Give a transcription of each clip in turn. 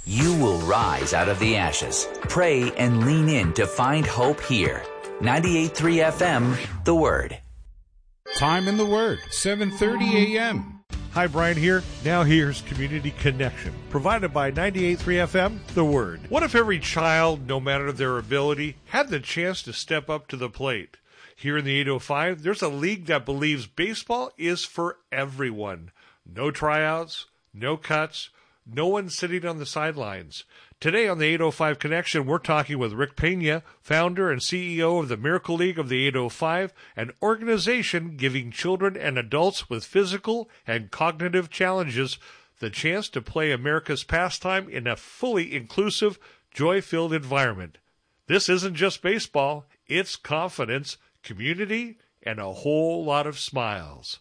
You will rise out of the ashes. Pray and lean in to find hope here. 98.3 FM, The Word. Time in The Word, 7:30 a.m. Hi, Brian here. Now here's Community Connection, provided by 98.3 FM, The Word. What if every child, no matter their ability, had the chance to step up to the plate? Here in the 805, there's a league that believes baseball is for everyone. No tryouts, no cuts, no one sitting on the sidelines. Today on the 805 Connection, we're talking with Rick Pena, founder and CEO of the Miracle League of the 805, an organization giving children and adults with physical and cognitive challenges the chance to play America's pastime in a fully inclusive, joy-filled environment. This isn't just baseball, it's confidence, community, and a whole lot of smiles.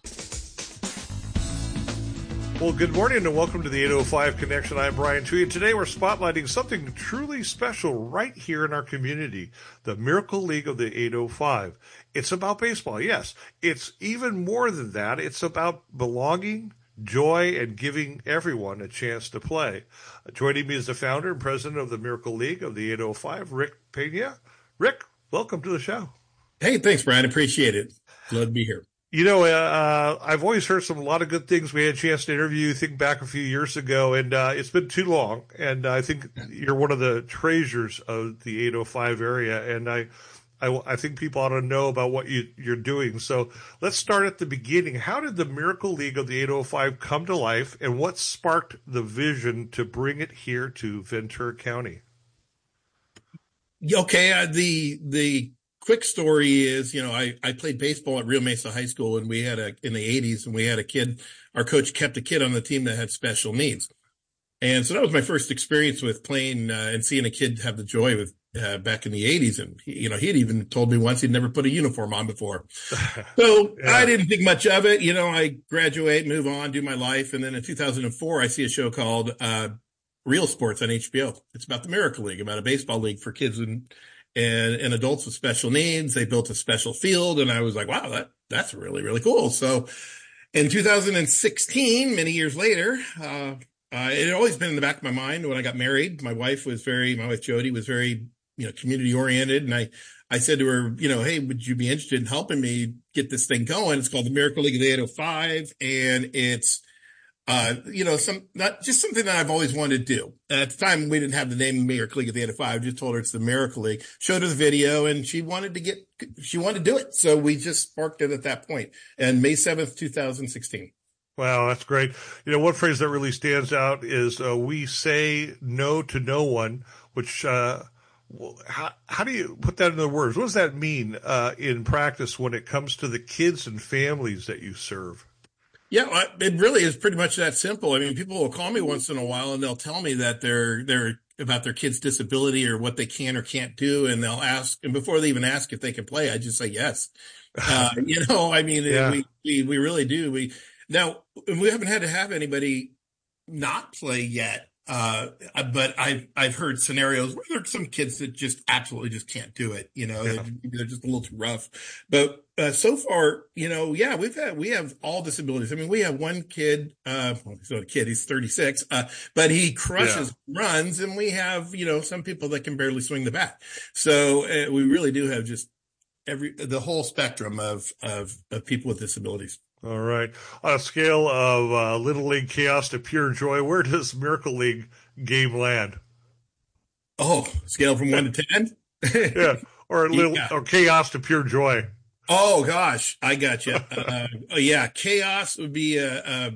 Well, good morning and welcome to the 805 Connection. I'm Brian Tuya. Today we're spotlighting something truly special right here in our community, the Miracle League of the 805. It's about baseball, yes. It's even more than that. It's about belonging, joy, and giving everyone a chance to play. Joining me is the founder and president of the Miracle League of the 805, Rick Pena. Rick, welcome to the show. Hey, thanks, Brian. Appreciate it. Glad to be here. You know, I've always heard a lot of good things. We had a chance to interview you, think back a few years ago, and it's been too long. And I think you're one of the treasures of the 805 area, and I think people ought to know about what you're doing. So let's start at the beginning. How did the Miracle League of the 805 come to life, and what sparked the vision to bring it here to Ventura County? Okay, the quick story is, I played baseball at Rio Mesa High School, and we had in the 80s, and we had a kid, our coach kept a kid on the team that had special needs. And so that was my first experience with playing and seeing a kid have the joy with back in the 80s. And, he had even told me once he'd never put a uniform on before. So yeah. I didn't think much of it. I graduate, move on, do my life. And then in 2004, I see a show called Real Sports on HBO. It's about the Miracle League, about a baseball league for kids and adults with special needs. They built a special field, and I was like, wow, that's really, really cool. So in 2016, many years later, it had always been in the back of my mind when I got married. My wife Jody was very, community oriented. And I said to her, hey, would you be interested in helping me get this thing going? It's called the Miracle League of the 805. And it's, not just something that I've always wanted to do. At the time, we didn't have the name Miracle League of the 805. I just told her it's the Miracle League, showed her the video, and she wanted to do it. So we just sparked it at that point. And May 7th, 2016. Wow, that's great. One phrase that really stands out is we say no to no one, which how do you put that into words? What does that mean in practice when it comes to the kids and families that you serve? Yeah, it really is pretty much that simple. I mean, people will call me once in a while and they'll tell me that they're about their kid's disability or what they can or can't do. And they'll ask, and before they even ask if they can play, I just say yes. Yeah. We really do. We haven't had to have anybody not play yet. But I've heard scenarios where there's some kids that just absolutely just can't do it. They're just a little too rough. But so far, we have all disabilities. I mean, we have one kid, he's 36, but he crushes runs, and we have, some people that can barely swing the bat. So we really do have just the whole spectrum of people with disabilities. All right. On a scale of Little League chaos to pure joy, where does Miracle League game land? Oh, scale from 1 to 10? Yeah. Or chaos to pure joy. Oh, gosh. I got you. Chaos would be a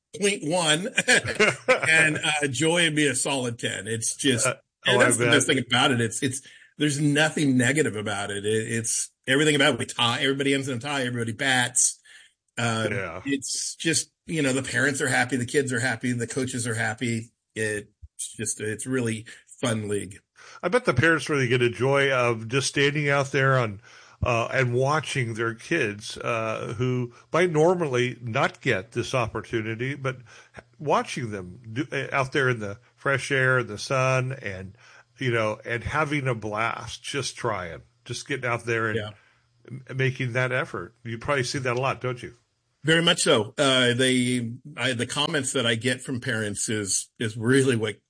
0.1 and joy would be a solid 10. It's just, that's the best thing about it. It's there's nothing negative about it. It's everything about it. We tie, everybody ends in a tie, everybody bats. It's just, the parents are happy, the kids are happy, the coaches are happy. It's really fun league. I bet the parents really get a joy of just standing out there and watching their kids who might normally not get this opportunity, but watching them out there in the fresh air, the sun, and having a blast, just getting out there and making that effort. You probably see that a lot, don't you? Very much so. The comments that I get from parents is really what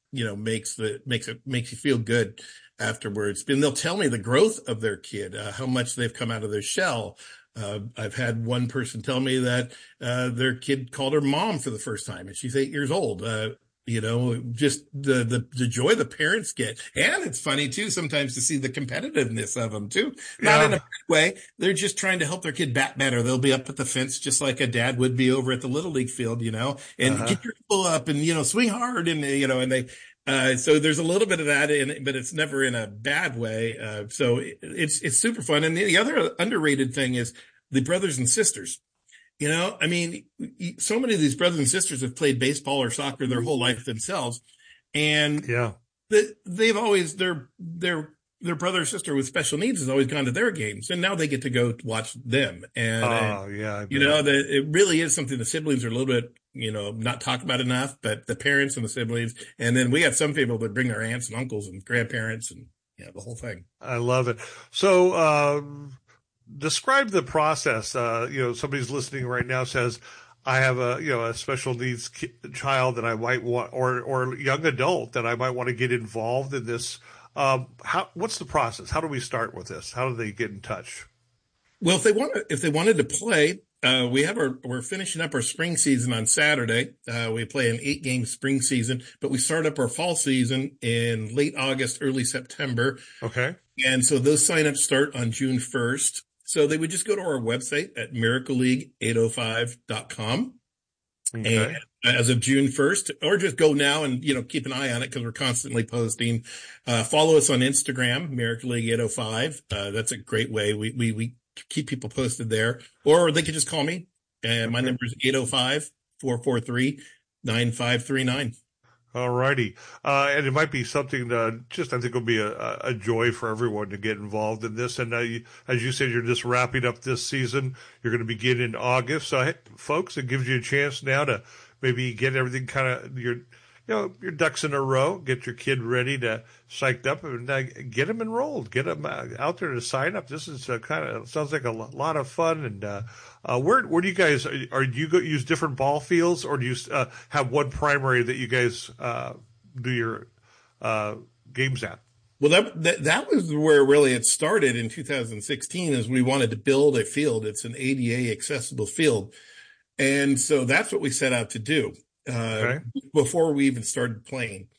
makes you feel good afterwards. And they'll tell me the growth of their kid, how much they've come out of their shell. I've had one person tell me that their kid called her mom for the first time, and she's 8 years old. Just the joy the parents get. And it's funny too, sometimes to see the competitiveness of them too. Not in a bad way. They're just trying to help their kid bat better. They'll be up at the fence just like a dad would be over at the Little League field, and get your pull up and, swing hard and they, so there's a little bit of that in it, but it's never in a bad way. So it's super fun. And the other underrated thing is the brothers and sisters. So many of these brothers and sisters have played baseball or soccer their whole life themselves. And they've always, their brother or sister with special needs has always gone to their games. And now they get to go watch them. And, it really is something the siblings are a little bit, not talked about enough, but the parents and the siblings. And then we have some people that bring their aunts and uncles and grandparents and the whole thing. I love it. So, describe the process. Somebody's listening right now says, I have a special needs child that I might want, or young adult that I might want to get involved in this. What's the process? How do we start with this? How do they get in touch? Well, if they wanted to play, we're finishing up our spring season on Saturday. We play an 8-game spring season, but we start up our fall season in late August, early September. Okay. And so those signups start on June 1st. So they would just go to our website at miracleleague805.com. Okay. And as of June 1st, or just go now and, keep an eye on it because we're constantly posting. Follow us on Instagram, Miracle League 805. That's a great way. We keep people posted there, or they could just call me. And my number is 805-443-9539. All righty. And it might be something I think will be a joy for everyone to get involved in this. And as you said, you're just wrapping up this season. You're going to begin in August. So, folks, it gives you a chance now to maybe get everything kind of your ducks in a row, get your kid ready to psyched up and get them enrolled, get them out there to sign up. This is sounds like a lot of fun. And where do you guys use different ball fields, or do you have one primary that you guys do your games at? Well, that was where really it started in 2016, is we wanted to build a field. It's an ADA accessible field. And so that's what we set out to do. Before we even started playing,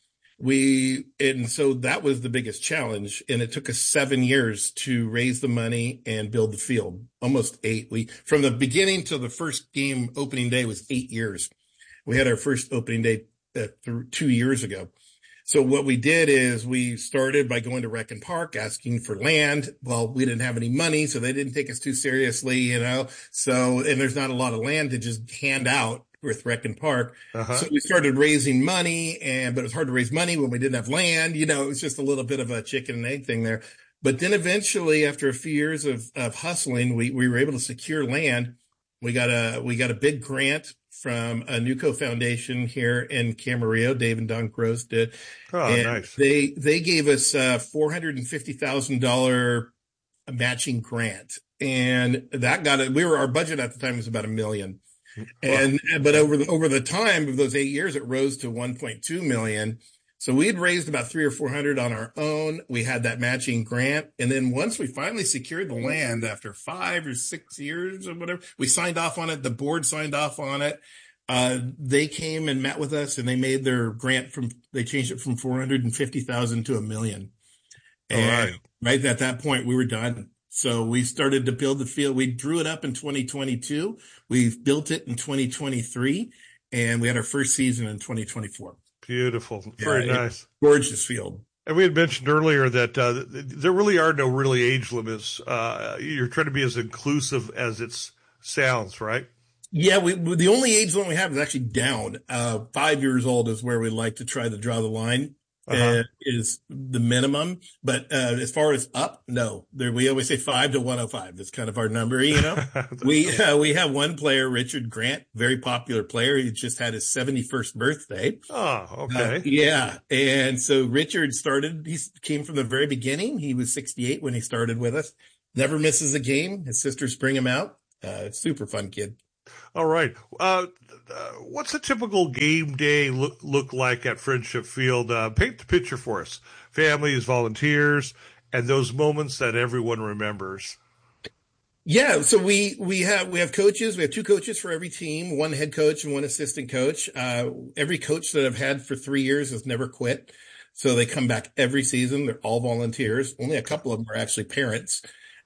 so that was the biggest challenge. And it took us 7 years to raise the money and build the field, almost 8. From the beginning to the first game opening day was 8 years. We had our first opening day 2 years ago. So what we did is we started by going to Rec and Park, asking for land. Well, we didn't have any money, so they didn't take us too seriously, So, and there's not a lot of land to just hand out with Rec and Park. So we started raising money, but it was hard to raise money when we didn't have land. It was just a little bit of a chicken and egg thing there. But then eventually, after a few years of hustling, we were able to secure land. We got a big grant from a Nuco Foundation here in Camarillo. Dave and Don Gross did. Oh, and nice. They gave us $450,000 matching grant, and that got it. Our budget at the time was about $1 million. But over the time of those 8 years, it rose to 1.2 million. So we had raised about 300 or 400 on our own. We had that matching grant. And then once we finally secured the land after 5 or 6 years or whatever, we signed off on it. The board signed off on it. They came and met with us, and they made their grant they changed it from 450,000 to $1 million. And right at that point, we were done. So we started to build the field. We drew it up in 2022. We've built it in 2023, and we had our first season in 2024. Beautiful. Very nice. Gorgeous field. And we had mentioned earlier that there really are no really age limits. You're trying to be as inclusive as it sounds, right? Yeah, the only age limit we have is actually down. 5 years old is where we like to try to draw the line. Is the minimum, but as far as up, no. We always say 5 to 105. That's kind of our number, We have one player, Richard Grant, very popular player. He just had his 71st birthday. Oh, okay. Yeah, and so Richard he came from the very beginning. He was 68 when he started with us. Never misses a game. His sisters bring him out. Super fun kid. All right. What's a typical game day look like at Friendship Field? Paint the picture for us. Families, volunteers, and those moments that everyone remembers. Yeah, so we have coaches. We have two coaches for every team, one head coach and one assistant coach. Every coach that I've had for 3 years has never quit. So they come back every season. They're all volunteers. Only a couple of them are actually parents.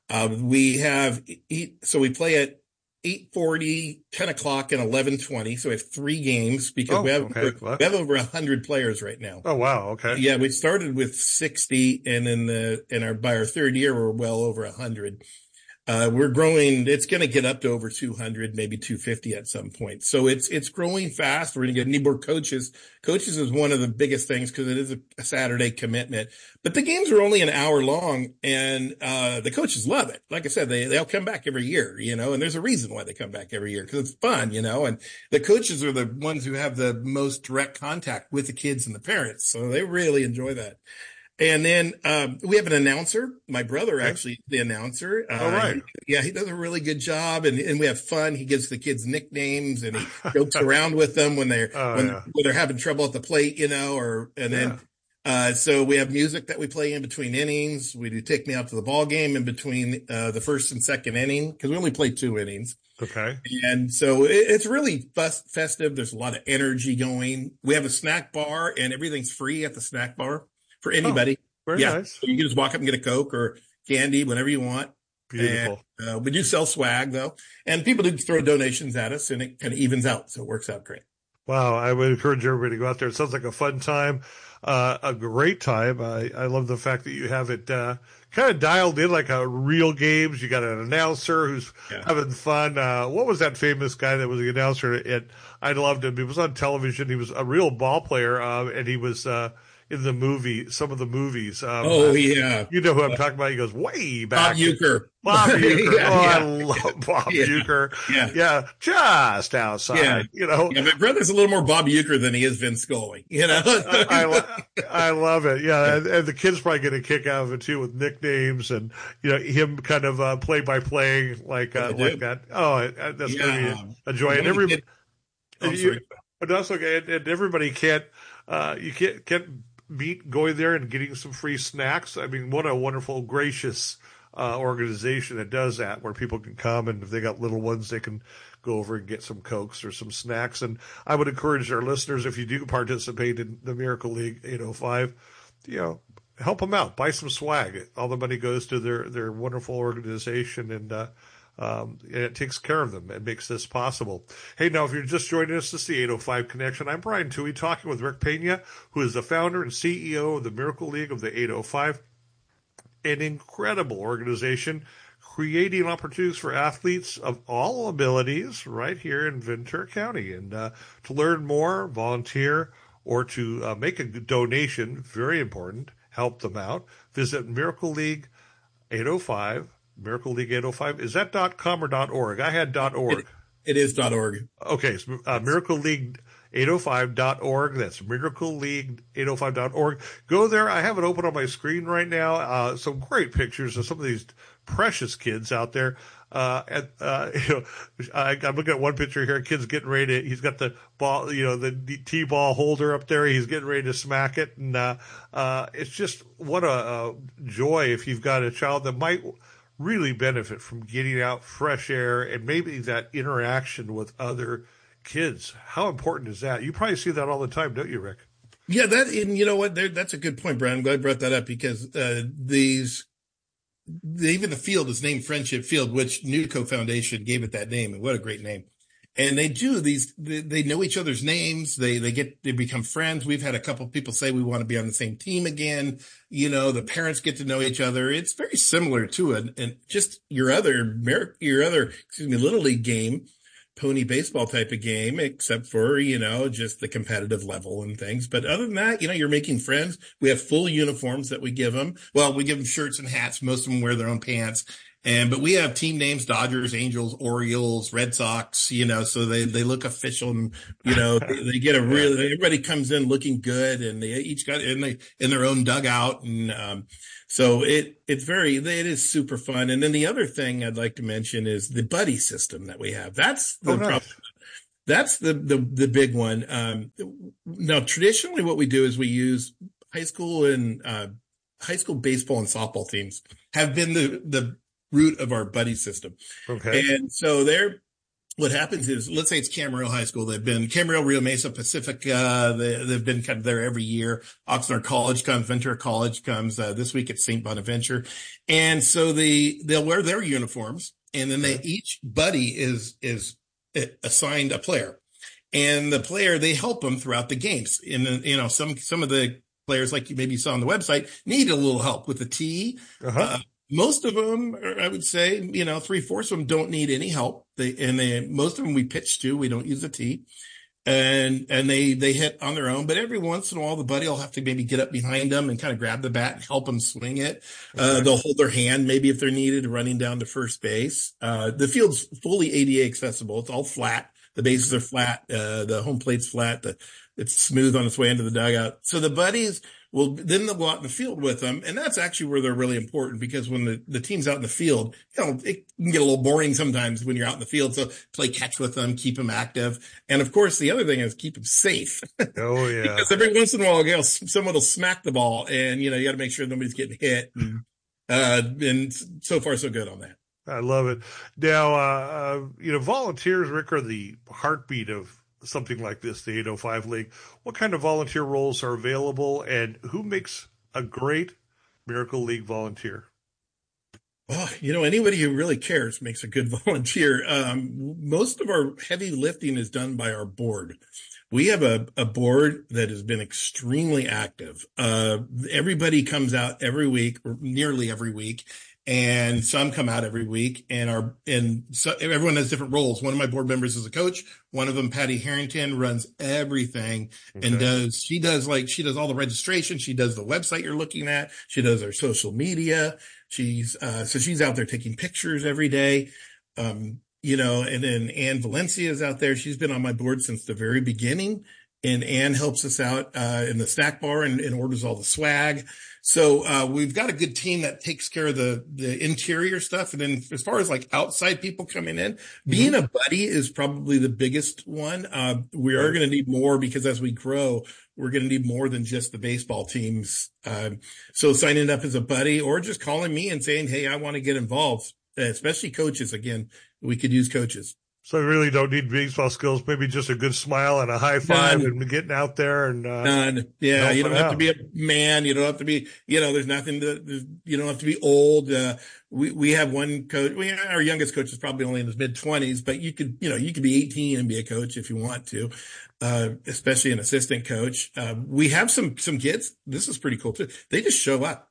So we play at 8:40, 10 o'clock, and 11:20. So we have 3 games because we have over 100 players right now. Oh, wow. Okay. Yeah, we started with 60, and by our third year, we're well over 100. We're growing. It's going to get up to over 200, maybe 250 at some point. So it's growing fast. We're going to need more coaches. Coaches is one of the biggest things because it is a Saturday commitment. But the games are only an hour long, and the coaches love it. Like I said, they'll come back every year, and there's a reason why they come back every year because it's fun, and the coaches are the ones who have the most direct contact with the kids and the parents. So they really enjoy that. And then we have an announcer. My brother actually is the announcer. All right. He does a really good job, and we have fun. He gives the kids nicknames, and he jokes around with them when they're having trouble at the plate, So we have music that we play in between innings. We do Take Me Out to the Ball Game in between the first and second inning because we only play 2 innings. Okay. And so it's really festive. There's a lot of energy going. We have a snack bar, and everything's free at the snack bar. For anybody. Very nice. So you can just walk up and get a Coke or candy, whatever you want. Beautiful. And we do sell swag, though. And people do throw donations at us, and it kind of evens out. So it works out great. Wow. I would encourage everybody to go out there. It sounds like a fun time, a great time. I love the fact that you have it kind of dialed in like a real games. You got an announcer who's having fun. What was that famous guy that was the announcer? I loved him. He was on television. He was a real ball player, and he was in some of the movies. You know who I'm talking about. He goes way back. Bob Uecker. I love Bob Uecker. Yeah. Just outside, Yeah, my brother's a little more Bob Uecker than he is Vince Scully, I love it. Yeah. And the kids probably get a kick out of it too with nicknames and, him kind of play by play like that. Oh, that's going to be a joy. And everybody, but also, and everybody can't beat going there and getting some free snacks. I mean, what a wonderful, gracious organization that does that, where people can come, and if they got little ones, they can go over and get some Cokes or some snacks. And I would encourage our listeners, if you do participate in the Miracle League 805, help them out. Buy some swag. All the money goes to their wonderful organization, and it takes care of them and makes this possible. Hey, now, if you're just joining us, this is the 805 Connection. I'm Brian Toohey, talking with Rick Pena, who is the founder and CEO of the Miracle League of the 805, an incredible organization creating opportunities for athletes of all abilities right here in Ventura County. And to learn more, volunteer, or to make a donation, very important, help them out, visit Miracle League 805. Miracle League 805. Is that .com or .org? I had .org. It is .org. Okay. So, Miracle League 805.org. That's Miracle League 805.org. Go there. I have it open on my screen right now. Some great pictures of some of these precious kids out there. I'm looking at one picture here. Kid's getting ready he's got the ball, the T-ball holder up there. He's getting ready to smack it. And, it's just what a joy if you've got a child that might really benefit from getting out fresh air and maybe that interaction with other kids. How important is that? You probably see that all the time, don't you, Rick? Yeah, and you know what? That's a good point, Brian. I'm glad you brought that up because even the field is named Friendship Field, which Newco Foundation gave it that name, and what a great name. And they do they know each other's names. They become friends. We've had a couple of people say we want to be on the same team again. The parents get to know each other. It's very similar to and just your other Little League game, pony baseball type of game, except for, just the competitive level and things. But other than that, you're making friends. We have full uniforms that we give them. Well, we give them shirts and hats. Most of them wear their own pants. But we have team names: Dodgers, Angels, Orioles, Red Sox, so they look official, and, they get everybody comes in looking good, and they each got in their own dugout. And, so it is super fun. And then the other thing I'd like to mention is the buddy system that we have. That's the big one. Now, traditionally what we do is we use high school baseball and softball teams have been the root of our buddy system. Okay. And so what happens is, let's say it's Camarillo High School. They've been Camarillo, Rio Mesa, Pacifica. They've been kind of there every year. Oxnard College comes, Ventura College comes, this week it's St. Bonaventure. And so they'll wear their uniforms, and then each buddy is assigned a player, and the player, they help them throughout the games. And, some of the players, like you maybe saw on the website, need a little help with the tee. Most of them, I would say, 3/4 of them don't need any help. Most of them we pitch to. We don't use a tee, and they hit on their own. But every once in a while, the buddy will have to maybe get up behind them and kind of grab the bat and help them swing it. They'll hold their hand maybe if they're needed running down to first base. The field's fully ADA accessible. It's all flat. The bases are flat. The home plate's flat. It's smooth on its way into the dugout. So the buddies they'll go out in the field with them. And that's actually where they're really important, because when the team's out in the field, it can get a little boring sometimes when you're out in the field. So play catch with them, keep them active. And of course, the other thing is keep them safe. Oh, yeah. Because every once in a while, someone will smack the ball, and, you got to make sure nobody's getting hit. And so far, so good on that. I love it. Now, volunteers, Rick, are the heartbeat of something like this, the 805 League. What kind of volunteer roles are available, and who makes a great Miracle League volunteer? Oh, anybody who really cares makes a good volunteer. Most of our heavy lifting is done by our board. We have a board that has been extremely active. Everybody comes out every week, or nearly every week, and some come out every week, and so everyone has different roles. One of my board members is a coach. One of them, Patty Harrington, runs everything and she does all the registration. She does the website you're looking at. She does our social media. She's out there taking pictures every day. And then Ann Valencia is out there. She's been on my board since the very beginning. And Ann helps us out in the snack bar and orders all the swag. So we've got a good team that takes care of the interior stuff. And then as far as like outside people coming in, being a buddy is probably the biggest one. We are going to need more, because as we grow, we're going to need more than just the baseball teams. So signing up as a buddy, or just calling me and saying, hey, I want to get involved, especially coaches. Again, we could use coaches. So you really don't need baseball skills, maybe just a good smile and a high five and getting out there and none. Yeah, you don't have to be a man. You don't have to be, there's nothing you don't have to be old. We have one coach. Our youngest coach is probably only in his mid-20s, but you could be 18 and be a coach if you want to, especially an assistant coach. We have some kids. This is pretty cool too. They just show up.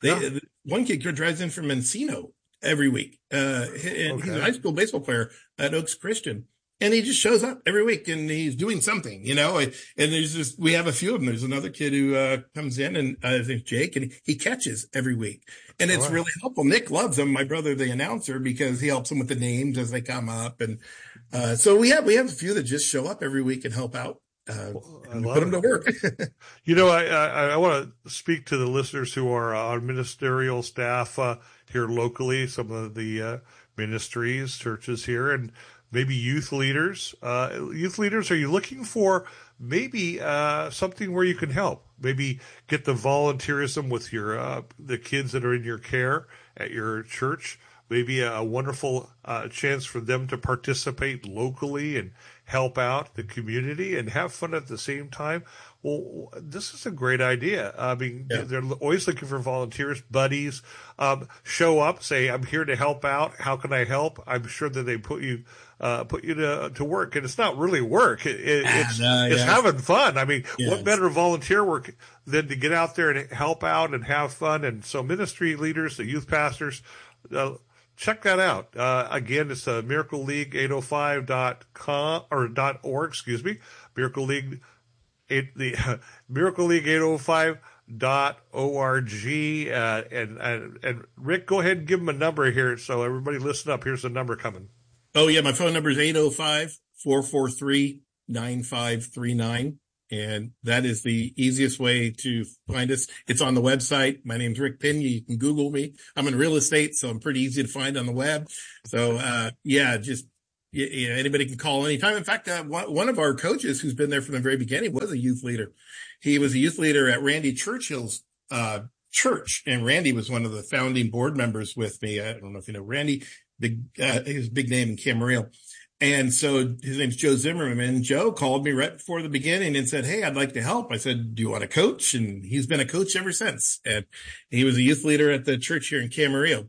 One kid drives in from Encino every week. And he's a high school baseball player at Oaks Christian. And he just shows up every week, and he's doing something, and we have a few of them. There's another kid who comes in, and I think Jake, and he catches every week. And it's really helpful. Nick loves him, my brother, the announcer, because he helps him with the names as they come up. And so we have a few that just show up every week and help out. And put them to work. I want to speak to the listeners who are on ministerial staff here locally, some of the ministries, churches here, and maybe youth leaders. Youth leaders, are you looking for maybe something where you can help? Maybe get the volunteerism with your the kids that are in your care at your church. Maybe a wonderful chance for them to participate locally and help out the community and have fun at the same time. Well, this is a great idea. I mean, they're always looking for volunteers, buddies. Show up, say, I'm here to help out. How can I help? I'm sure that they put you to work. And it's not really work. It's having fun. I mean, what better volunteer work than to get out there and help out and have fun? And so ministry leaders, the youth pastors, check that out. Again, it's miracleleague805.com or .org, excuse me. Miracle League 805.org. And Rick, go ahead and give them a number here. So everybody listen up. Here's the number coming. Oh, yeah. My phone number is 805-443-9539. And that is the easiest way to find us. It's on the website. My name's Rick Pena. You can Google me. I'm in real estate, so I'm pretty easy to find on the web. So, anybody can call anytime. In fact, one of our coaches who's been there from the very beginning was a youth leader. He was a youth leader at Randy Churchill's, church. And Randy was one of the founding board members with me. I don't know if you know Randy, his big name in Camarillo. And so his name's Joe Zimmerman. Joe called me right before the beginning and said, "Hey, I'd like to help." I said, "Do you want to coach?" And he's been a coach ever since. And he was a youth leader at the church here in Camarillo.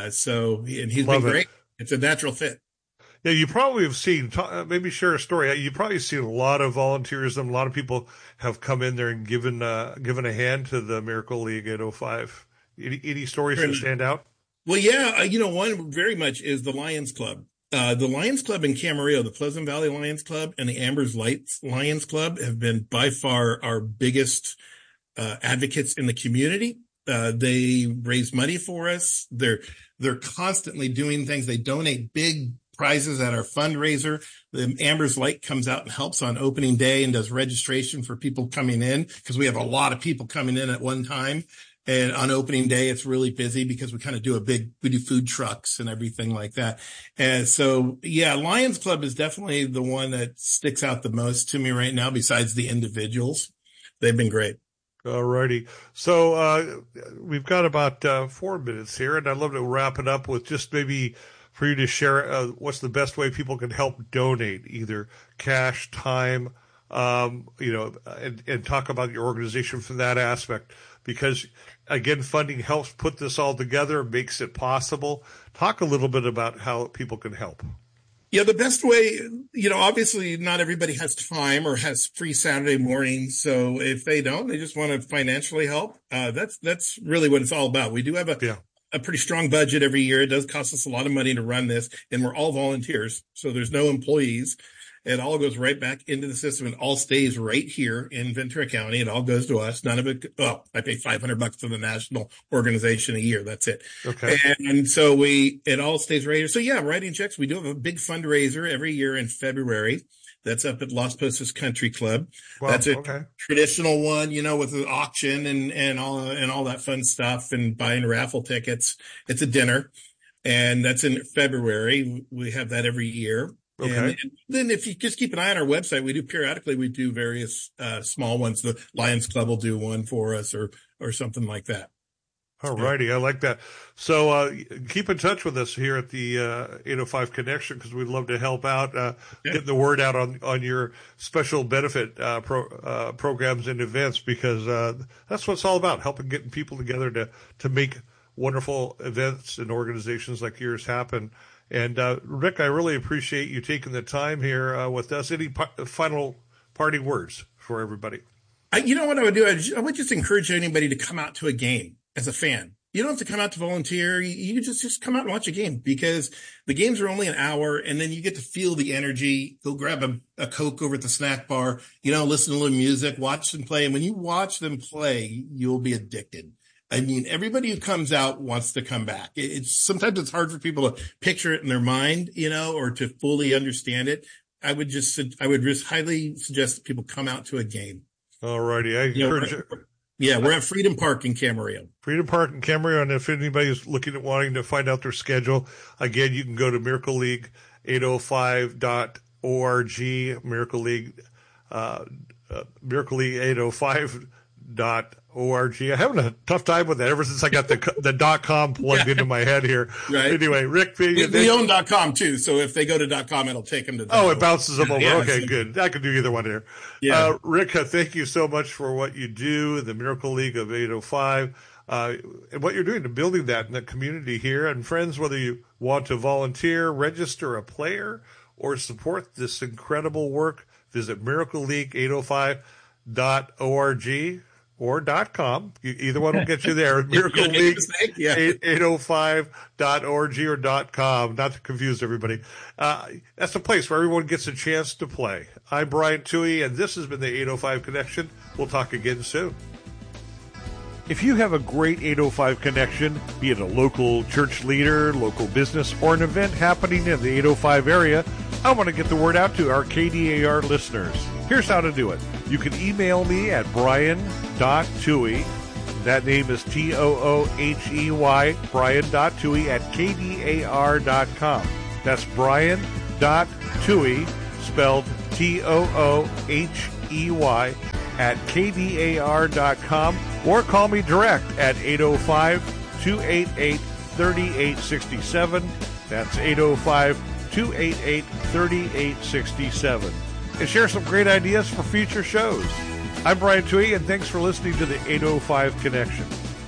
And he's been great. It's a natural fit. Yeah, you probably have seen, maybe share a story. You've probably seen a lot of volunteerism. A lot of people have come in there and given a hand to the Miracle League 805. Any stories that stand out? Well, yeah, one very much is the Lions Club. The Lions Club in Camarillo, the Pleasant Valley Lions Club and the Ambers Lights Lions Club have been by far our biggest advocates in the community. They raise money for us. They're constantly doing things. They donate big prizes at our fundraiser. The Ambers Light comes out and helps on opening day and does registration for people coming in because we have a lot of people coming in at one time. And on opening day, it's really busy because we kind of we do food trucks and everything like that. And so, yeah, Lions Club is definitely the one that sticks out the most to me right now, besides the individuals. They've been great. All righty. So, we've got about 4 minutes here, and I'd love to wrap it up with just maybe for you to share what's the best way people can help donate, either cash, time, and talk about your organization from that aspect. Because, again, funding helps put this all together, makes it possible. Talk a little bit about how people can help. Yeah, the best way, obviously not everybody has time or has free Saturday mornings. So if they don't, they just want to financially help. That's really what it's all about. We do have a pretty strong budget every year. It does cost us a lot of money to run this, and we're all volunteers. So there's no employees. It all goes right back into the system and all stays right here in Ventura County. It all goes to us. None of it. Well, I pay $500 to the national organization a year. That's it. Okay. And so it all stays right here. So yeah, writing checks. We do have a big fundraiser every year in February. That's up at Las Posas Country Club. Wow, that's a traditional one, with the auction and all that fun stuff and buying raffle tickets. It's a dinner, and that's in February. We have that every year. Okay. And then if you just keep an eye on our website, we do various small ones. The Lions Club will do one for us or something like that. All righty. I like that. So keep in touch with us here at the 805 Connection, because we'd love to help out, get the word out on your special benefit programs and events, because that's what it's all about, helping getting people together to make wonderful events and organizations like yours happen. And Rick, I really appreciate you taking the time here with us. Any final parting words for everybody? What I would do? I would just encourage anybody to come out to a game as a fan. You don't have to come out to volunteer. You just come out and watch a game, because the games are only an hour, and then you get to feel the energy. Go grab a Coke over at the snack bar, listen to a little music, watch them play. And when you watch them play, you'll be addicted. I mean, everybody who comes out wants to come back. Sometimes it's hard for people to picture it in their mind, or to fully understand it. I would just highly suggest that people come out to a game. All righty. I encourage you. Yeah, we're at Freedom Park in Camarillo. Freedom Park in Camarillo. And if anybody's looking at wanting to find out their schedule, again, you can go to Miracle League 805.org, Miracle League 805.org. I'm having a tough time with that ever since I got the .com plugged into my head here. Right. Anyway, Rick, we own .com too, so if they go to .com, it'll take them to. It bounces them over. Yeah, okay, good. I can do either one here. Yeah. Rick, thank you so much for what you do, the Miracle League of 805, and what you're doing to building that in the community here. And friends, whether you want to volunteer, register a player, or support this incredible work, visit miracleleague805.org. or .com. Either one will get you there. Miracle League 805.org or .com. Not to confuse everybody. That's a place where everyone gets a chance to play. I'm Brian Toohey, and this has been the 805 Connection. We'll talk again soon. If you have a great 805 connection, be it a local church leader, local business, or an event happening in the 805 area, I want to get the word out to our KDAR listeners. Here's how to do it. You can email me at brian.toohey. That name is Toohey, brian.toohey at kdar.com. That's brian.toohey, spelled Toohey at kdar.com, or call me direct at 805-288-3867. That's 805-288-3867. And share some great ideas for future shows. I'm Brian Toohey, and thanks for listening to the 805 Connection.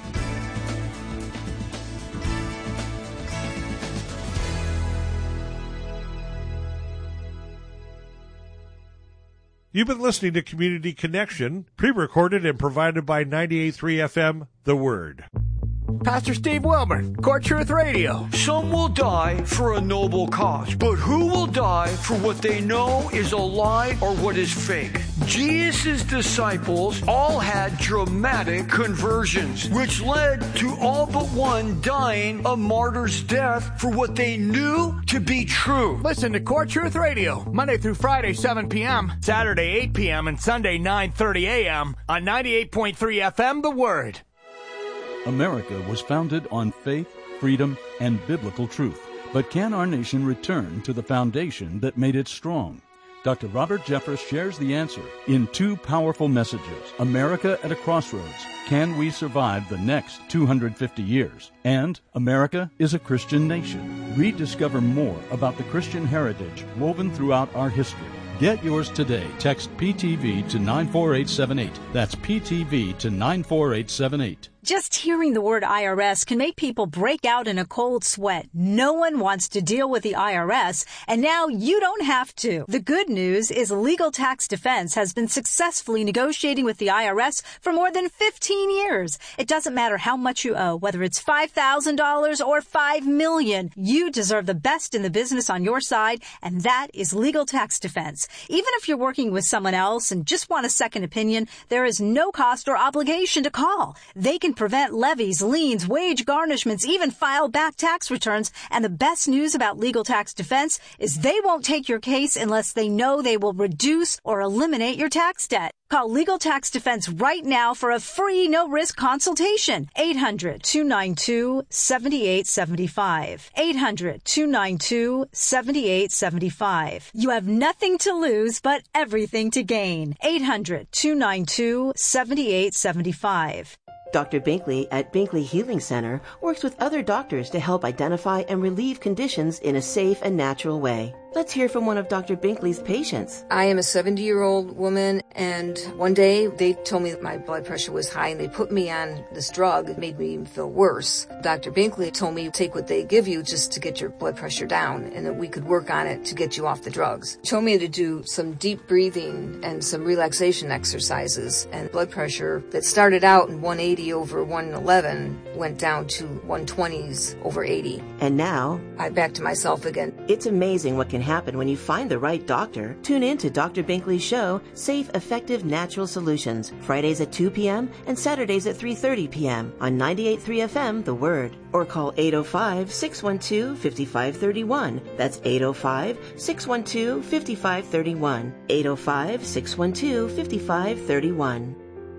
You've been listening to Community Connection, pre-recorded and provided by 98.3 FM, The Word. Pastor Steve Wilburn, Core Truth Radio. Some will die for a noble cause, but who will die for what they know is a lie or what is fake? Jesus' disciples all had dramatic conversions, which led to all but one dying a martyr's death for what they knew to be true. Listen to Core Truth Radio, Monday through Friday, 7 p.m., Saturday, 8 p.m., and Sunday, 9:30 a.m. on 98.3 FM, The Word. America was founded on faith, freedom, and biblical truth. But can our nation return to the foundation that made it strong? Dr. Robert Jeffress shares the answer in two powerful messages. America at a Crossroads. Can we survive the next 250 years? And America is a Christian nation. Rediscover more about the Christian heritage woven throughout our history. Get yours today. Text PTV to 94878. That's PTV to 94878. Just hearing the word IRS can make people break out in a cold sweat. No one wants to deal with the IRS, and now you don't have to. The good news is Legal Tax Defense has been successfully negotiating with the IRS for more than 15 years. It doesn't matter how much you owe, whether it's $5,000 or $5 million. You deserve the best in the business on your side, and that is Legal Tax Defense. Even if you're working with someone else and just want a second opinion, there is no cost or obligation to call. They can prevent levies, liens, wage garnishments, even file back tax returns. And the best news about Legal Tax Defense is they won't take your case unless they know they will reduce or eliminate your tax debt. Call Legal Tax Defense right now for a free, no-risk consultation. 800-292-7875. 800-292-7875. You have nothing to lose but everything to gain. 800-292-7875. Dr. Binkley at Binkley Healing Center works with other doctors to help identify and relieve conditions in a safe and natural way. Let's hear from one of Dr. Binkley's patients. I am a 70-year-old woman, and one day they told me that my blood pressure was high, and they put me on this drug. It made me even feel worse. Dr. Binkley told me, take what they give you just to get your blood pressure down, and that we could work on it to get you off the drugs. She told me to do some deep breathing and some relaxation exercises, and blood pressure that started out in 180 over 111 went down to 120s over 80. And now, I'm back to myself again. It's amazing what can happen when you find the right doctor. Tune in to Dr. Binkley's show, Safe, Effective, Natural Solutions, Fridays at 2 p.m. and Saturdays at 3:30 p.m. on 98.3 FM, The Word. Or call 805-612-5531. That's 805-612-5531. 805-612-5531.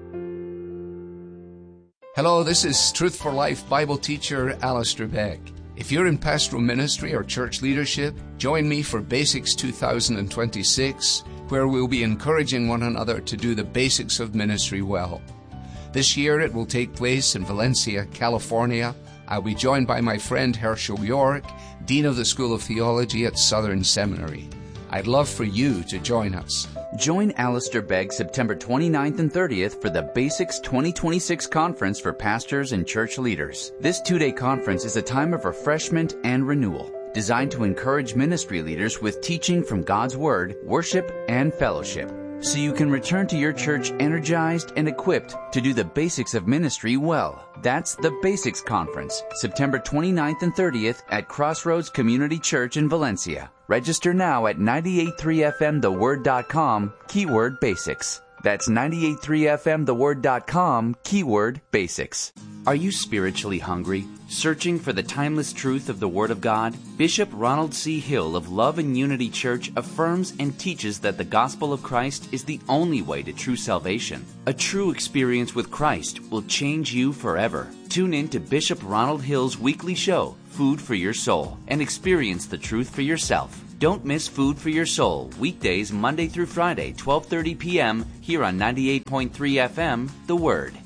Hello, this is Truth for Life Bible teacher Alistair Begg. If you're in pastoral ministry or church leadership, join me for Basics 2026, where we'll be encouraging one another to do the basics of ministry well. This year it will take place in Valencia, California. I'll be joined by my friend Herschel York, Dean of the School of Theology at Southern Seminary. I'd love for you to join us. Join Alistair Begg September 29th and 30th for the Basics 2026 Conference for Pastors and Church Leaders. This two-day conference is a time of refreshment and renewal, designed to encourage ministry leaders with teaching from God's Word, worship, and fellowship, so you can return to your church energized and equipped to do the basics of ministry well. That's the Basics Conference, September 29th and 30th at Crossroads Community Church in Valencia. Register now at 98.3fmtheword.com, keyword basics. That's 983fmtheword.com, keyword basics. Are you spiritually hungry? Searching for the timeless truth of the Word of God? Bishop Ronald C. Hill of Love and Unity Church affirms and teaches that the gospel of Christ is the only way to true salvation. A true experience with Christ will change you forever. Tune in to Bishop Ronald Hill's weekly show, Food for Your Soul, and experience the truth for yourself. Don't miss Food for Your Soul, weekdays Monday through Friday, 12:30 p.m. here on 98.3 FM, The Word.